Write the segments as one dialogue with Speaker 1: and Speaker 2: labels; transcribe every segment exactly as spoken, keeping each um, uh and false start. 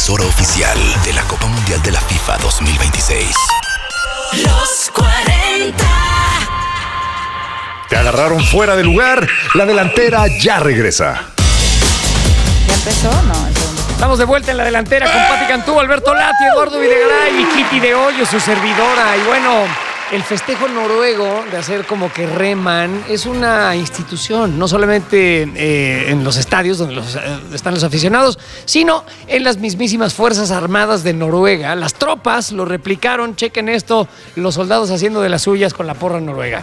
Speaker 1: emisora oficial de la Copa Mundial de la FIFA dos mil veintiséis.
Speaker 2: Los cuarenta.
Speaker 3: Te agarraron fuera de lugar. La delantera ya regresa.
Speaker 4: ¿Ya empezó? No, el segundo.
Speaker 5: Estamos de vuelta en la delantera con Pati Cantú, Alberto Lati, Eduardo Videgaray y Kitty de Hoyo, su servidora. Y bueno, el festejo noruego de hacer como que reman es una institución, no solamente eh, en los estadios donde los, eh, están los aficionados, sino en las mismísimas Fuerzas Armadas de Noruega. Las tropas lo replicaron, chequen esto, los soldados haciendo de las suyas con la porra noruega.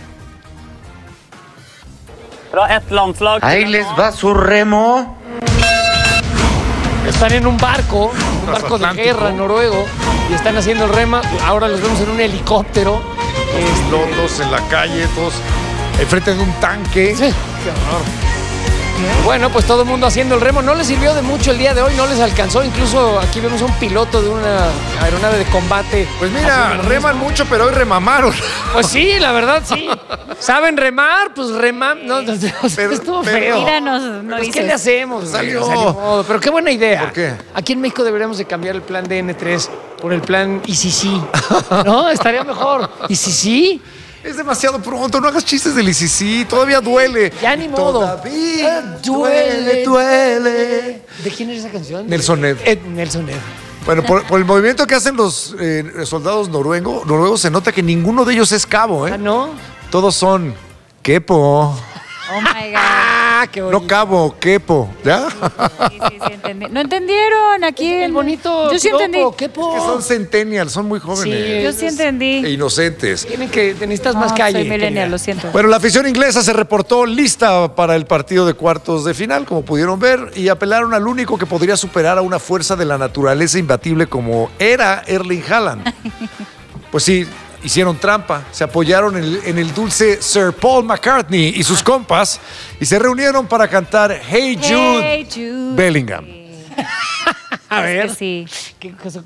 Speaker 6: Ahí les va su remo.
Speaker 5: Están en un barco, un barco de guerra noruego, y están haciendo el rema. Ahora los vemos en un helicóptero.
Speaker 3: Los lodos en la calle, todos enfrente de un tanque.
Speaker 5: Sí. Qué horror. Bueno, pues todo el mundo haciendo el remo. No les sirvió de mucho el día de hoy, no les alcanzó. Incluso aquí vemos a un piloto de una aeronave de combate.
Speaker 3: Pues mira, reman mucho, pero hoy remamaron.
Speaker 5: Pues sí, la verdad, sí. ¿Saben remar? Pues remam. No, no, pero, estuvo
Speaker 3: pero,
Speaker 5: feo.
Speaker 4: Míranos, no
Speaker 5: ¿Qué le hacemos?
Speaker 3: Salió.
Speaker 5: Salió. Pero qué buena idea.
Speaker 3: ¿Por qué?
Speaker 5: Aquí en México deberíamos de cambiar el plan de N tres por el plan I C C. ¿No? Estaría mejor. ¿I C C?
Speaker 3: Es demasiado pronto, no hagas chistes del I C C, todavía duele.
Speaker 5: Ya ni modo.
Speaker 3: Todavía
Speaker 5: duele,
Speaker 3: duele.
Speaker 5: ¿De quién es esa canción?
Speaker 3: Nelson Ned.
Speaker 5: Ed Nelson Ned.
Speaker 3: Bueno, por, por el movimiento que hacen los eh, soldados noruegos, noruegos se nota que ninguno de ellos es cabo, ¿eh?
Speaker 5: ¿Ah, no?
Speaker 3: Todos son quepo.
Speaker 4: Oh my God.
Speaker 5: Ah, qué bonito.
Speaker 3: No cabo, quepo. ¿Ya?
Speaker 4: Sí, sí, sí, entendí. No entendieron aquí.
Speaker 5: El bonito.
Speaker 4: Yo sí
Speaker 5: piropo,
Speaker 4: entendí.
Speaker 5: ¿Qué po?
Speaker 3: Que son centennials, son muy jóvenes.
Speaker 5: Sí,
Speaker 4: Yo sí entendí.
Speaker 3: E inocentes.
Speaker 5: Tienen que, necesitas
Speaker 4: No,
Speaker 5: más calle.
Speaker 4: soy millennial,
Speaker 5: querida.
Speaker 4: lo siento.
Speaker 3: Bueno, la afición inglesa se reportó lista para el partido de cuartos de final, como pudieron ver, y apelaron al único que podría superar a una fuerza de la naturaleza imbatible como era Erling Haaland. Pues sí, hicieron trampa, se apoyaron en el, en el dulce Sir Paul McCartney y sus compas y se reunieron para cantar Hey Jude,
Speaker 4: Hey, Jude.
Speaker 3: Bellingham.
Speaker 5: A
Speaker 4: Es
Speaker 5: ver.
Speaker 4: que sí.
Speaker 5: ¿Qué cosa?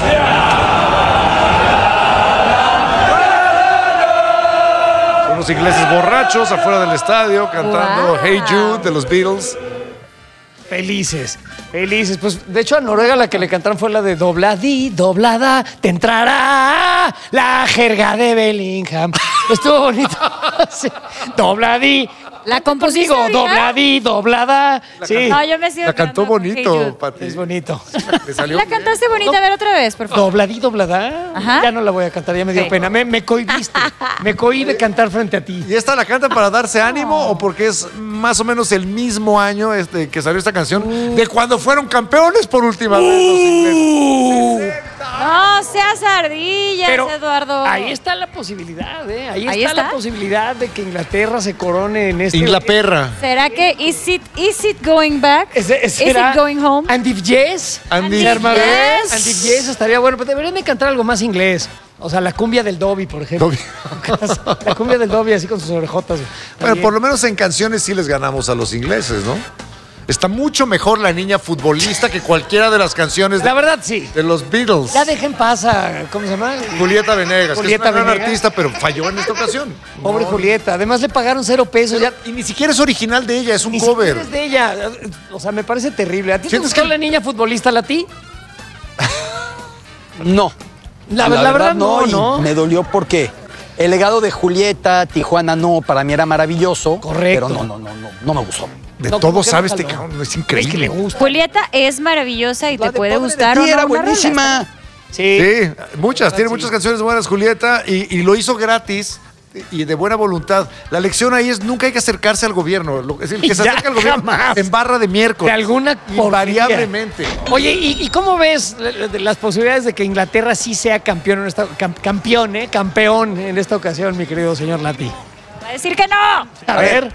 Speaker 3: Unos ingleses borrachos afuera del estadio cantando
Speaker 4: Wow.
Speaker 3: Hey Jude de los Beatles.
Speaker 5: Felices, felices. Pues de hecho a Noruega la que le cantaron fue la de dobladí, doblada, te entrará la jerga de Bellingham. Estuvo bonito. Sí. Dobladí.
Speaker 4: La compusiste
Speaker 5: Digo,
Speaker 4: ahorita.
Speaker 5: dobladí, doblada. Sí.
Speaker 4: No, yo me sigo
Speaker 3: La cantó
Speaker 4: quedando con Hey
Speaker 3: bonito,
Speaker 4: Jude.
Speaker 3: Pati.
Speaker 5: Es bonito.
Speaker 3: Le salió
Speaker 4: La
Speaker 3: bien.
Speaker 4: cantaste bonita, a ver otra vez, por favor.
Speaker 5: Dobladí, doblada.
Speaker 4: Ajá.
Speaker 5: Ya no la voy a cantar, ya me dio
Speaker 4: Sí.
Speaker 5: pena. Me, me cohibiste. Me cohibí cantar frente a ti.
Speaker 3: ¿Y esta la cantan para darse ánimo o porque es más o menos el mismo año este, que salió esta canción de cuando fueron campeones por última vez los ingleses?
Speaker 4: No seas ardillas,
Speaker 5: Pero
Speaker 4: Eduardo.
Speaker 5: ahí está la posibilidad, ¿eh? Ahí,
Speaker 4: Ahí
Speaker 5: está,
Speaker 4: está.
Speaker 5: la posibilidad de que Inglaterra se corone en este...
Speaker 3: Inglaterra.
Speaker 4: ¿Será que is it, is it going back?
Speaker 5: Ese- ese
Speaker 4: is
Speaker 5: era-
Speaker 4: it going home?
Speaker 5: And if yes,
Speaker 3: And
Speaker 4: if
Speaker 5: se arma-
Speaker 4: yes.
Speaker 5: And if yes estaría bueno, pero deberían de cantar algo más inglés. O sea, la cumbia del Dobby, por ejemplo. La cumbia del Dobby así con sus orejotas.
Speaker 3: Bueno, por lo menos en canciones sí les ganamos a los ingleses, ¿no? Está mucho mejor La Niña Futbolista que cualquiera de las canciones
Speaker 5: La
Speaker 3: de,
Speaker 5: verdad, sí.
Speaker 3: de los Beatles.
Speaker 5: Ya dejen paz a... ¿Cómo se llama?
Speaker 3: Julieta Venegas,
Speaker 5: Julieta
Speaker 3: que es una gran
Speaker 5: Venegas.
Speaker 3: artista, pero falló en esta ocasión.
Speaker 5: Pobre Julieta. Además le pagaron cero pesos. Ya,
Speaker 3: Y ni siquiera es original de ella, es un
Speaker 5: ni
Speaker 3: cover.
Speaker 5: siquiera es de ella. O sea, me parece terrible. ¿A ti te
Speaker 3: ¿Sientes
Speaker 5: gustó
Speaker 3: que-
Speaker 5: la niña futbolista, la ti?
Speaker 7: No.
Speaker 5: La, la verdad, no,
Speaker 7: y
Speaker 5: ¿no?
Speaker 7: Me dolió porque el legado de Julieta, Tijuana no, para mí era maravilloso.
Speaker 5: Correcto.
Speaker 7: Pero no, no, no, no, no me gustó.
Speaker 3: De
Speaker 5: No,
Speaker 3: todo
Speaker 5: ¿cómo que
Speaker 3: sabes,
Speaker 5: no
Speaker 3: te
Speaker 5: jaló?
Speaker 3: cabrón, es
Speaker 5: Es que
Speaker 3: increíble.
Speaker 5: le gusta.
Speaker 4: Julieta es maravillosa y
Speaker 7: La
Speaker 4: te
Speaker 7: de
Speaker 4: puede
Speaker 7: Pobre de
Speaker 4: gustar
Speaker 7: ti
Speaker 4: o no.
Speaker 7: era
Speaker 4: una rola.
Speaker 7: buenísima.
Speaker 5: Sí.
Speaker 3: Sí, muchas, tiene
Speaker 5: sí.
Speaker 3: muchas canciones buenas Julieta y, y lo hizo gratis y de buena voluntad. La lección ahí es nunca hay que acercarse al gobierno. Lo- Es decir, el que se
Speaker 5: Ya,
Speaker 3: acerca al gobierno
Speaker 5: jamás.
Speaker 3: en barra de miércoles.
Speaker 5: De alguna porquería.
Speaker 3: Invariablemente.
Speaker 5: Oye, ¿y, y cómo ves la- la- las posibilidades de que Inglaterra sí sea campeón, en esta, cam- campeón, eh, campeón en esta ocasión, mi querido señor Lati?
Speaker 4: Va a decir que no.
Speaker 5: A ver.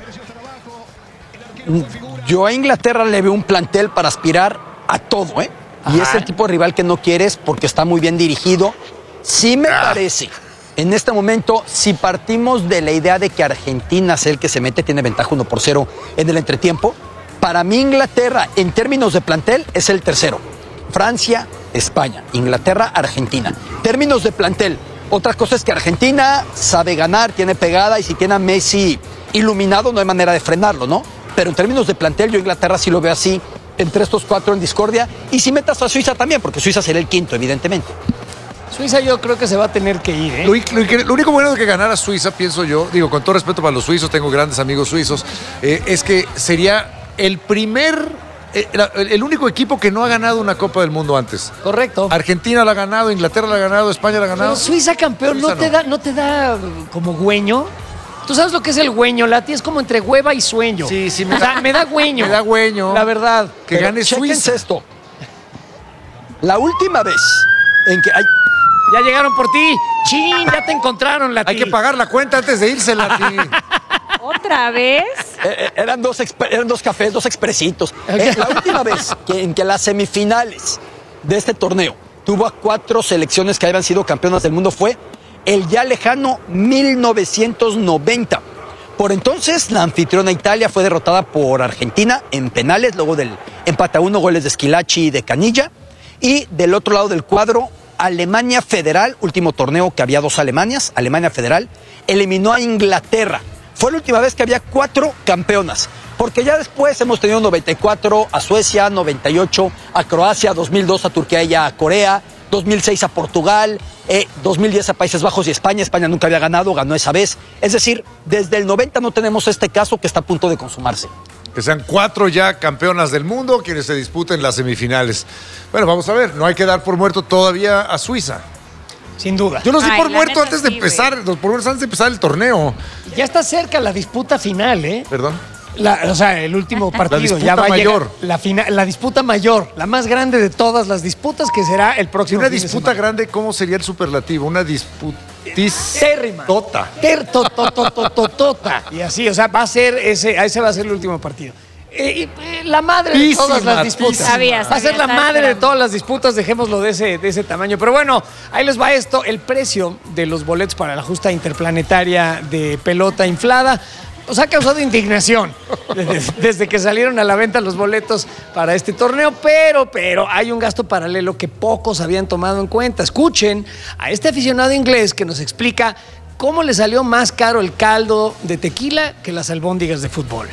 Speaker 7: Yo a Inglaterra le veo un plantel para aspirar a todo, ¿eh? Y
Speaker 5: Ajá.
Speaker 7: es el tipo de rival que no quieres porque está muy bien dirigido. Sí me
Speaker 3: Ah.
Speaker 7: parece. En este momento, si partimos de la idea de que Argentina es el que se mete, tiene ventaja uno por cero en el entretiempo, para mí Inglaterra, en términos de plantel, es el tercero. Francia, España, Inglaterra, Argentina. Términos de plantel, otra cosa es que Argentina sabe ganar, tiene pegada y si tiene a Messi iluminado no hay manera de frenarlo, ¿no? Pero en términos de plantel, yo Inglaterra sí lo veo así. entre estos cuatro en discordia. Y si metas a Suiza también, porque Suiza será el quinto, evidentemente.
Speaker 5: Suiza yo creo que se va a tener que ir, ¿eh?
Speaker 3: Lo, lo- lo único bueno de que ganara Suiza, pienso yo, digo, con todo respeto para los suizos, tengo grandes amigos suizos, eh, es que sería el primer, eh, la- el único equipo que no ha ganado una Copa del Mundo antes.
Speaker 5: Correcto.
Speaker 3: Argentina la ha ganado, Inglaterra la ha ganado, España la ha ganado.
Speaker 5: Pero Suiza campeón,
Speaker 3: Suiza
Speaker 5: ¿no, te
Speaker 3: no.
Speaker 5: da, ¿no te da como güeño? ¿Tú sabes lo que es el güeño, Lati? Es como entre hueva y sueño.
Speaker 3: Sí, sí, me
Speaker 5: O
Speaker 3: da-
Speaker 5: sea, me da güeño.
Speaker 3: Me da güeño.
Speaker 5: La verdad.
Speaker 3: Que
Speaker 7: Pero
Speaker 3: gane
Speaker 7: chéquense
Speaker 3: Suiza.
Speaker 7: esto. La última vez en que... Ay,
Speaker 5: Ya llegaron por ti. Chin, ya te encontraron, Lati.
Speaker 3: Hay que pagar la cuenta antes de irse, Lati.
Speaker 4: ¿Otra vez?
Speaker 7: Eh, eh, eran, dos exp- eran dos cafés, dos expresitos. Eh, la última vez que, en que las semifinales de este torneo tuvo a cuatro selecciones que habían sido campeonas del mundo fue el ya lejano mil novecientos noventa. Por entonces, la anfitriona Italia fue derrotada por Argentina en penales, luego del empate a uno, goles de Schillaci y de Canilla. Y del otro lado del cuadro, Alemania Federal, último torneo que había dos Alemanias, Alemania Federal, eliminó a Inglaterra. Fue la última vez que había cuatro campeonas, porque ya después hemos tenido noventa y cuatro a Suecia, noventa y ocho a Croacia, dos mil dos a Turquía y a Corea, dos mil seis a Portugal, eh, dos mil diez a Países Bajos y España. España nunca había ganado, ganó esa vez. Es decir, desde el noventa no tenemos este caso que está a punto de consumarse.
Speaker 3: Que sean cuatro ya campeonas del mundo quienes se disputen las semifinales. Bueno, vamos a ver, no hay que dar por muerto todavía a Suiza.
Speaker 5: Sin duda.
Speaker 3: Yo los di
Speaker 4: Ay,
Speaker 3: por
Speaker 4: la
Speaker 3: muerto
Speaker 4: neta
Speaker 3: antes de
Speaker 4: sí,
Speaker 3: empezar, los por muertos antes de empezar el torneo.
Speaker 5: Ya está cerca la disputa final, ¿eh?
Speaker 3: Perdón.
Speaker 5: La- o sea, el último partido.
Speaker 3: disputa
Speaker 5: ya va a llegar
Speaker 3: mayor.
Speaker 5: La, fina- la disputa mayor, la más grande de todas las disputas, que será el
Speaker 3: Y
Speaker 5: próximo
Speaker 3: una
Speaker 5: fin de
Speaker 3: disputa
Speaker 5: semana.
Speaker 3: grande, ¿cómo sería el superlativo? Una disputis...
Speaker 5: Térrima.
Speaker 3: Tota.
Speaker 5: Ter- to- to- to- to- to- tota. Y así, o sea, va a ser ese, ese va a ser el último partido. Eh, eh, la madre de
Speaker 3: Písima,
Speaker 5: todas las disputas.
Speaker 3: písima.
Speaker 4: Sabía,
Speaker 5: Va a
Speaker 4: sabía,
Speaker 5: ser la
Speaker 4: estaba
Speaker 5: madre de
Speaker 4: esperando.
Speaker 5: todas las disputas, dejémoslo de ese, de ese tamaño. Pero bueno, ahí les va esto. El precio de los boletos para la justa interplanetaria de pelota inflada nos ha causado indignación desde, desde que salieron a la venta los boletos para este torneo, pero, pero hay un gasto paralelo que pocos habían tomado en cuenta. Escuchen a este aficionado inglés que nos explica cómo le salió más caro el caldo de tequila que las albóndigas de fútbol.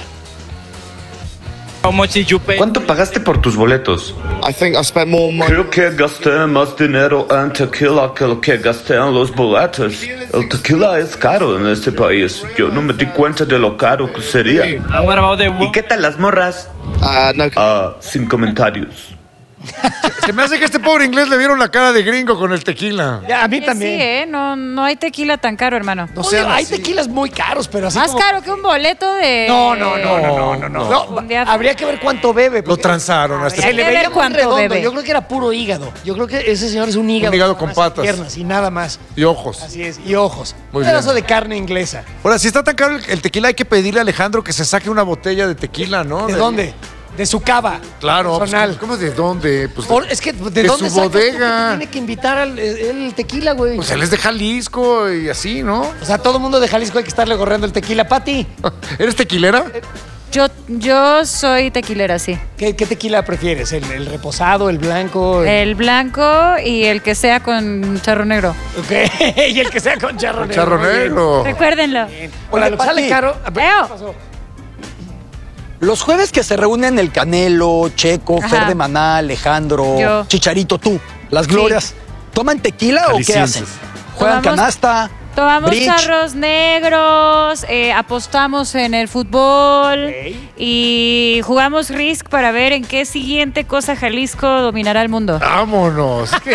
Speaker 8: How much did you pay?
Speaker 6: ¿Cuánto pagaste por tus boletos?
Speaker 8: I think I spent more money.
Speaker 6: Creo que gasté más dinero en tequila que lo que gasté en los boletos. El tequila es caro en este país. Yo no me di cuenta de lo caro que sería.
Speaker 8: And what about the
Speaker 6: ¿Y qué tal las morras?
Speaker 8: Uh, no.
Speaker 6: Ah, sin comentarios.
Speaker 3: Se me hace que a este pobre inglés le vieron la cara de gringo con el tequila.
Speaker 5: Ya, a mí
Speaker 4: Que
Speaker 5: también.
Speaker 4: Sí, ¿eh? No, no hay tequila tan caro, hermano.
Speaker 3: No
Speaker 5: No,
Speaker 3: sean
Speaker 5: hay
Speaker 3: así.
Speaker 5: tequilas muy caros, pero así
Speaker 4: Más
Speaker 5: como-
Speaker 4: caro que un boleto de...
Speaker 5: No, no, no, no, no, no, no.
Speaker 4: No,
Speaker 5: No,
Speaker 4: un día-
Speaker 5: habría que ver cuánto bebe.
Speaker 3: Lo
Speaker 5: porque
Speaker 3: transaron a este
Speaker 5: se
Speaker 4: Habría
Speaker 5: le
Speaker 4: que
Speaker 5: veía
Speaker 4: ver
Speaker 5: muy
Speaker 4: cuánto
Speaker 5: redondo.
Speaker 4: bebe.
Speaker 5: Yo creo que era puro hígado. Yo creo que ese señor es un hígado.
Speaker 3: Un hígado
Speaker 5: nada
Speaker 3: con
Speaker 5: más,
Speaker 3: patas.
Speaker 5: y piernas y nada más.
Speaker 3: y ojos.
Speaker 5: Así es, y ojos.
Speaker 3: Muy
Speaker 5: un pedazo
Speaker 3: bien.
Speaker 5: de carne inglesa.
Speaker 3: Ahora, si está tan caro el, el tequila, hay que pedirle a Alejandro que se saque una botella de tequila, ¿no?
Speaker 5: ¿De dónde? De su cava.
Speaker 3: Claro. pues,
Speaker 5: Personal.
Speaker 3: ¿Cómo de dónde? Pues,
Speaker 5: Por- es que, ¿de
Speaker 3: de
Speaker 5: dónde
Speaker 3: su
Speaker 5: sacas tú que
Speaker 3: bodega.
Speaker 5: tiene que invitar al el tequila, güey?
Speaker 3: pues él es de Jalisco y así, ¿no?
Speaker 5: O sea, todo mundo de Jalisco hay que estarle gorreando el tequila. Pati,
Speaker 3: ¿Eres tequilera?
Speaker 4: Yo, yo soy tequilera, sí.
Speaker 5: ¿qué, qué tequila prefieres? ¿El, el reposado, el blanco? el-
Speaker 4: El blanco y el que sea con charro negro.
Speaker 5: Ok, y el que sea con charro negro.
Speaker 3: Charro
Speaker 5: muy bien.
Speaker 3: negro.
Speaker 4: Recuérdenlo.
Speaker 5: Hola,
Speaker 7: Oye,
Speaker 5: lo que sale
Speaker 7: Pati.
Speaker 5: caro. A ver,
Speaker 4: Eo.
Speaker 5: ¿qué pasó?
Speaker 7: Los jueves que se reúnen el Canelo, Checo,
Speaker 4: Ajá.
Speaker 7: Fer de Maná, Alejandro,
Speaker 4: Yo.
Speaker 7: Chicharito, tú, las glorias, ¿toman tequila o qué
Speaker 3: Jaliscienses.
Speaker 7: hacen? ¿Juegan
Speaker 4: Tomamos-
Speaker 7: canasta?
Speaker 4: Tomamos
Speaker 7: bridge?
Speaker 4: charros negros, eh, apostamos en el fútbol
Speaker 5: Ok.
Speaker 4: y jugamos Risk para ver en qué siguiente cosa Jalisco dominará el mundo.
Speaker 3: Vámonos. Es que